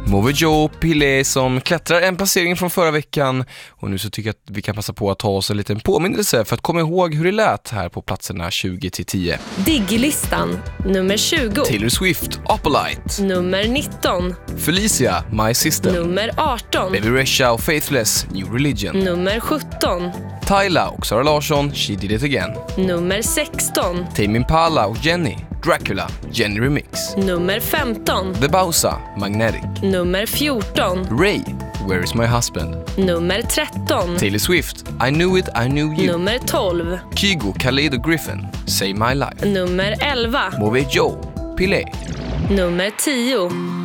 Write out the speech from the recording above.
Moby Joe Pillé som klättrar en placering från förra veckan. Och nu så tycker jag att vi kan passa på att ta oss en liten påminnelse för att komma ihåg hur det lät här på platserna 20-10. Diglistan, nummer 20. Taylor Swift, Opalite. Nummer 19. Felicia, My System. Nummer 18. Baby Rexha och Faithless, New Religion. Nummer 17. Tyla och Sara Larsson, She Did It Again. Nummer 16. Tame Impala och Jenny, Dracula, Jenny Remix. Nummer 15. The Bausa, Magnetic. Nummer 14. Ray, Where Is My Husband. Nummer 13. Taylor Swift, I Knew It, I Knew You. Nummer 12. Kygo, Khalid och Griffin, Save My Life. Nummer 11. Moby Joe Pillé. Nummer 10.